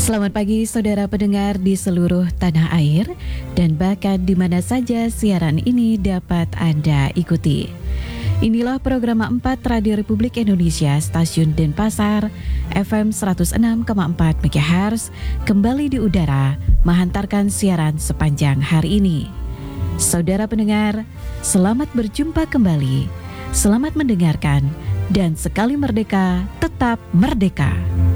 Selamat pagi saudara pendengar di seluruh tanah air dan bahkan di mana saja siaran ini dapat Anda ikuti. Inilah program 4 Radio Republik Indonesia Stasiun Denpasar FM 106,4 MHz kembali di udara menghantarkan siaran sepanjang hari ini. Saudara pendengar, selamat berjumpa kembali. Selamat mendengarkan dan sekali merdeka, tetap merdeka.